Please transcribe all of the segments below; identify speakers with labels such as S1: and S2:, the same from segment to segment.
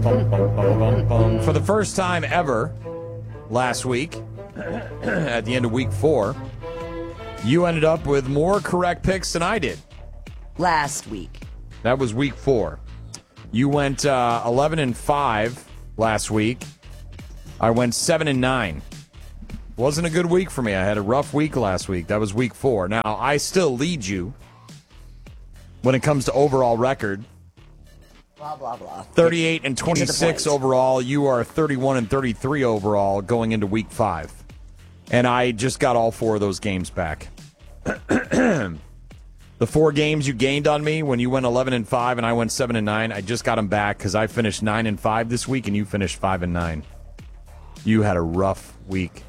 S1: For the first time ever last week, at the end of week 4, you ended up with more correct picks than I did.
S2: Last week.
S1: That was week 4. You went 11-5 last week. I went 7-9. Wasn't a good week for me. I had a rough week last week. That was week 4. Now, I still lead you when it comes to overall record.
S2: Blah, blah, blah.
S1: 38-26 overall. You are 31-33 overall going into week 5. And I just got all 4 of those games back. The 4 games you gained on me when you went 11-5 and I went 7-9, I just got them back because I finished 9-5 this week and you finished 5-9. You had a rough week.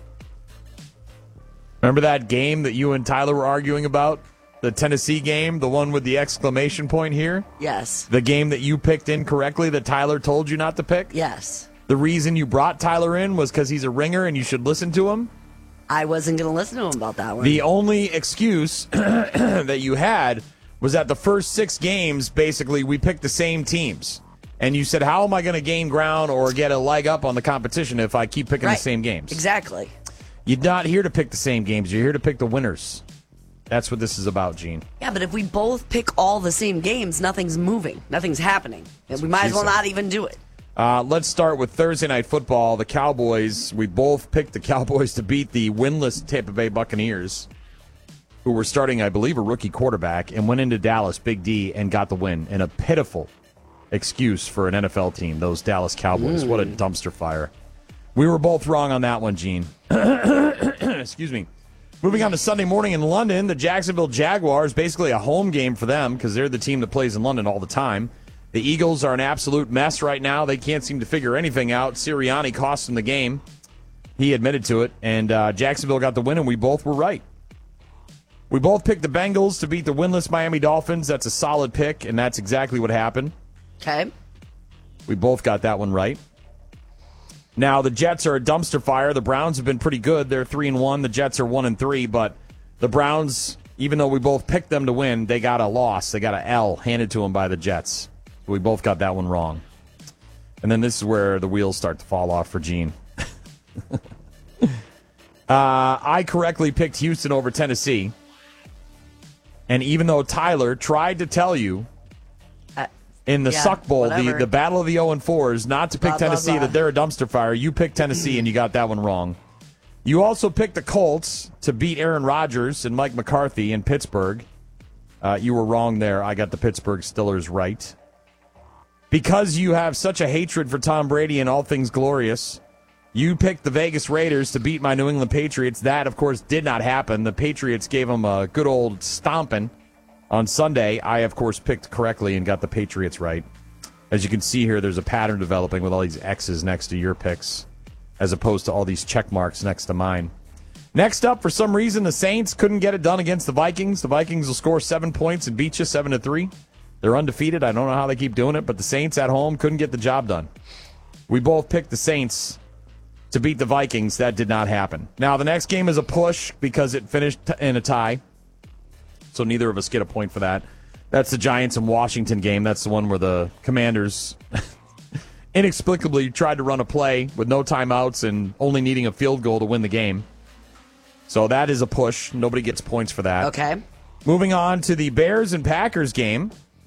S1: Remember that game that you and Tyler were arguing about? The Tennessee game, the one with the exclamation point here?
S2: Yes.
S1: The game that you picked incorrectly that Tyler told you not to pick?
S2: Yes.
S1: The reason you brought Tyler in was because he's a ringer and you should listen to him?
S2: I wasn't going to listen to him about that one.
S1: The only excuse that you had was that the first 6 games, basically, we picked the same teams. And you said, how am I going to gain ground or get a leg up on the competition if I keep picking the same games?
S2: Exactly.
S1: You're not here to pick the same games. You're here to pick the winners. That's what this is about, Gene.
S2: Yeah, but if we both pick all the same games, nothing's moving. Nothing's happening. And we might as well not even do it.
S1: Let's start with Thursday Night Football. The Cowboys, we both picked the Cowboys to beat the winless Tampa Bay Buccaneers, who were starting, I believe, a rookie quarterback, and went into Dallas, Big D, and got the win. And a pitiful excuse for an NFL team, those Dallas Cowboys. What a dumpster fire. We were both wrong on that one, Gene. Excuse me. Moving on to Sunday morning in London, the Jacksonville Jaguars, basically a home game for them because they're the team that plays in London all the time. The Eagles are an absolute mess right now. They can't seem to figure anything out. Sirianni cost them the game. He admitted to it, and Jacksonville got the win, and we both were right. We both picked the Bengals to beat the winless Miami Dolphins. That's a solid pick, and that's exactly what happened.
S2: Okay.
S1: We both got that one right. Now, the Jets are a dumpster fire. The Browns have been pretty good. They're 3-1. The Jets are 1-3. But the Browns, even though we both picked them to win, they got a loss. They got an L handed to them by the Jets. We both got that one wrong. And then this is where the wheels start to fall off for Gene. I correctly picked Houston over Tennessee. And even though Tyler tried to tell you in the Suck Bowl, the Battle of the 0-4s, not to pick Tennessee, that they're a dumpster fire. You picked Tennessee, and you got that one wrong. You also picked the Colts to beat Aaron Rodgers and Mike McCarthy in Pittsburgh. You were wrong there. I got the Pittsburgh Steelers right. Because you have such a hatred for Tom Brady and all things glorious, you picked the Vegas Raiders to beat my New England Patriots. That, of course, did not happen. The Patriots gave them a good old stomping. On Sunday, I, of course, picked correctly and got the Patriots right. As you can see here, there's a pattern developing with all these X's next to your picks, as opposed to all these check marks next to mine. Next up, for some reason, the Saints couldn't get it done against the Vikings. The Vikings will score 7 points and beat you 7-3. They're undefeated. I don't know how they keep doing it, but the Saints at home couldn't get the job done. We both picked the Saints to beat the Vikings. That did not happen. Now, the next game is a push because it finished in a tie. So neither of us get a point for that. That's the Giants and Washington game. That's the one where the Commanders inexplicably tried to run a play with no timeouts and only needing a field goal to win the game. So that is a push. Nobody gets points for that.
S2: Okay.
S1: Moving on to the Bears and Packers game.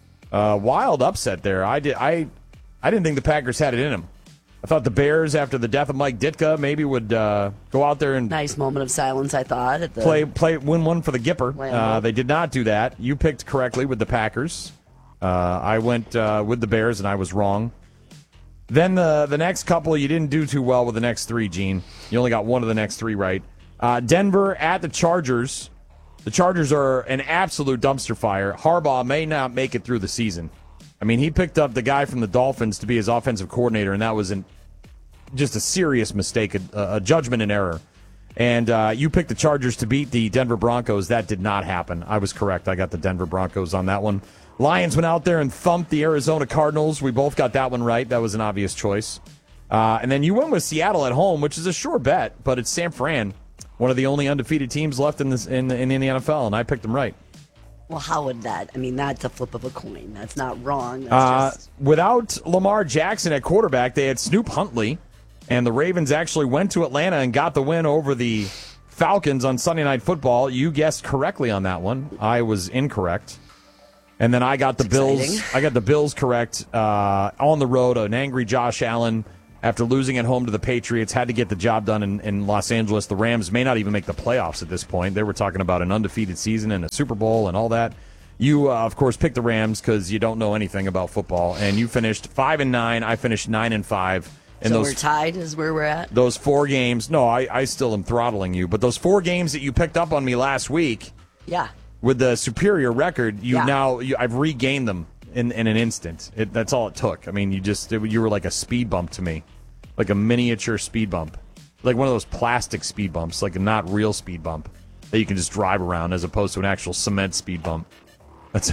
S1: Wild upset there. I didn't think the Packers had it in them. I thought the Bears, after the death of Mike Ditka, maybe would go out there and
S2: nice moment of silence, I thought. At the
S1: win one for the Gipper. They did not do that. You picked correctly with the Packers. I went with the Bears, and I was wrong. Then the next couple, you didn't do too well with the next 3, Gene. You only got one of the next 3 right. Denver at the Chargers. The Chargers are an absolute dumpster fire. Harbaugh may not make it through the season. I mean, he picked up the guy from the Dolphins to be his offensive coordinator, and that was just a serious mistake, a judgment and error. And you picked the Chargers to beat the Denver Broncos. That did not happen. I was correct. I got the Denver Broncos on that one. Lions went out there and thumped the Arizona Cardinals. We both got that one right. That was an obvious choice. And then you went with Seattle at home, which is a sure bet, but it's San Fran, one of the only undefeated teams left in the NFL, and I picked them right.
S2: Well, how would that? I mean, that's a flip of a coin. That's not wrong. That's
S1: without Lamar Jackson at quarterback, they had Snoop Huntley, and the Ravens actually went to Atlanta and got the win over the Falcons on Sunday Night Football. You guessed correctly on that one. I was incorrect. And then I got the Bills. I got the Bills correct on the road. An angry Josh Allen, after losing at home to the Patriots, had to get the job done in Los Angeles. The Rams may not even make the playoffs at this point. They were talking about an undefeated season and a Super Bowl and all that. You, of course, picked the Rams because you don't know anything about football, and you finished 5-9. I finished 9-5. And
S2: so we're tied is where we're at?
S1: Those 4 games. No, I still am throttling you. But those 4 games that you picked up on me last week,
S2: yeah,
S1: with the superior record, I've regained them in an instant. That's all it took. I mean, you were like a speed bump to me. Like a miniature speed bump. Like one of those plastic speed bumps, like a not real speed bump that you can just drive around as opposed to an actual cement speed bump. That's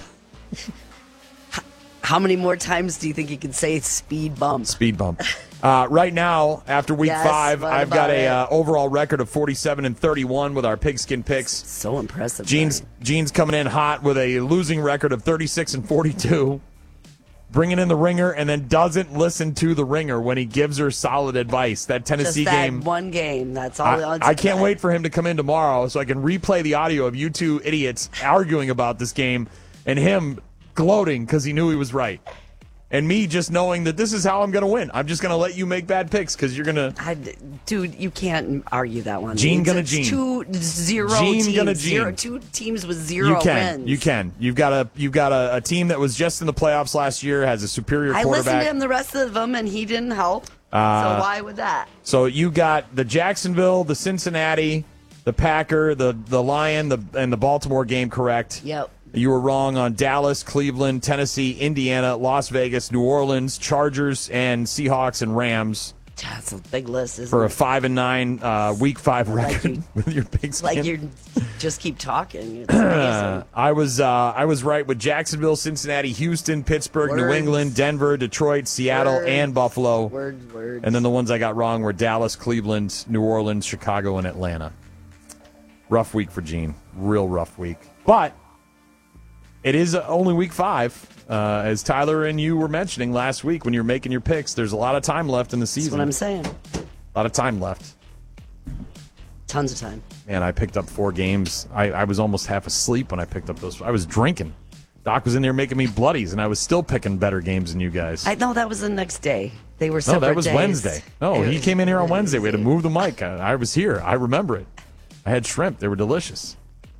S2: How many more times do you think you can say speed bump?
S1: Speed bump. Right now, after week 5, I've got a overall record of 47-31 with our pigskin picks.
S2: So impressive.
S1: Gene's coming in hot with a losing record of 36-42. Bringing in the ringer, and then doesn't listen to the ringer when he gives her solid advice. That Tennessee
S2: just that
S1: game.
S2: One game. That's all.
S1: I can't wait for him to come in tomorrow so I can replay the audio of you two idiots arguing about this game and him gloating because he knew he was right. And me just knowing that this is how I'm going to win. I'm just going to let you make bad picks because you're going to...
S2: Dude, you can't argue that one.
S1: Gene gonna Gene.
S2: 2-0
S1: Gene
S2: teams.
S1: Gonna Gene.
S2: 2 teams with 0 wins.
S1: You can. You've got a team that was just in the playoffs last year, has a superior quarterback.
S2: I listened to him the rest of them, and he didn't help. So why would that?
S1: So you got the Jacksonville, the Cincinnati, the Packer, the Lion, and the Baltimore game correct.
S2: Yep.
S1: You were wrong on Dallas, Cleveland, Tennessee, Indiana, Las Vegas, New Orleans, Chargers, and Seahawks and Rams.
S2: That's a big list, isn't
S1: for
S2: it?
S1: a 5-9 Week 5 record with your pigskin.
S2: Like you just keep talking. It's amazing.
S1: I was right with Jacksonville, Cincinnati, Houston, Pittsburgh, New England, Denver, Detroit, Seattle, and Buffalo.
S2: Words.
S1: And then the ones I got wrong were Dallas, Cleveland, New Orleans, Chicago, and Atlanta. Rough week for Gene. Real rough week. But it is only Week 5. As Tyler and you were mentioning last week when you were making your picks, there's a lot of time left in the season.
S2: That's what I'm saying.
S1: A lot of time left.
S2: Tons of time.
S1: Man, I picked up 4 games. I was almost half asleep when I picked up those. I was drinking. Doc was in there making me bloodies, and I was still picking better games than you guys.
S2: No, that was the next day. They were separate days.
S1: No, that was Wednesday. No, he came in here on Wednesday. We had to move the mic. I was here. I remember it. I had shrimp. They were delicious.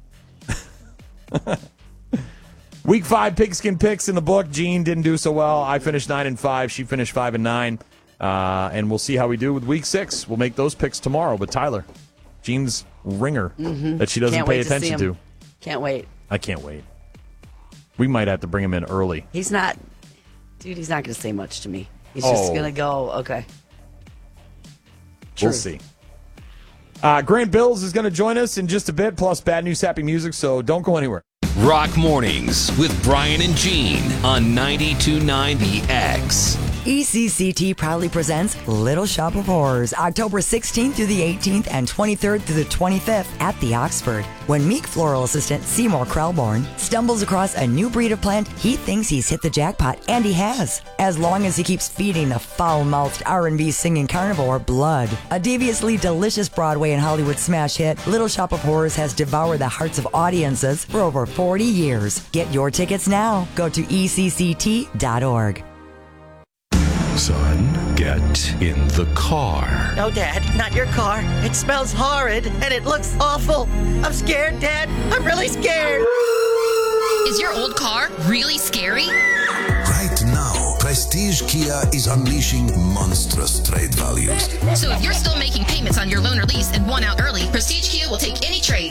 S1: Week 5 pigskin picks in the book. Gene didn't do so well. I finished 9-5. She finished 5-9. And we'll see how we do with Week 6. We'll make those picks tomorrow. But Tyler, Gene's ringer that she doesn't pay attention to.
S2: Can't wait.
S1: I can't wait. We might have to bring him in early.
S2: He's not going to say much to me. He's just going to go, okay.
S1: True. We'll see. Grant Bills is going to join us in just a bit, plus bad news, happy music, so don't go anywhere.
S3: Rock Mornings with Brian and Gene on 92.9 The X.
S4: ECCT proudly presents Little Shop of Horrors, October 16th through the 18th and 23rd through the 25th at the Oxford. When meek floral assistant Seymour Krelborn stumbles across a new breed of plant, he thinks he's hit the jackpot, and he has. As long as he keeps feeding the foul-mouthed R&B singing carnivore blood. A deviously delicious Broadway and Hollywood smash hit, Little Shop of Horrors has devoured the hearts of audiences for over 40 years. Get your tickets now. Go to ECCT.org.
S3: Son, get in the car.
S5: No, Dad, not your car. It smells horrid and it looks awful. I'm scared, Dad. I'm really scared.
S6: Is your old car really scary?
S7: Right now, Prestige Kia is unleashing monstrous trade values.
S6: So if you're still making payments on your loan or lease and want out early, Prestige Kia will take any trade.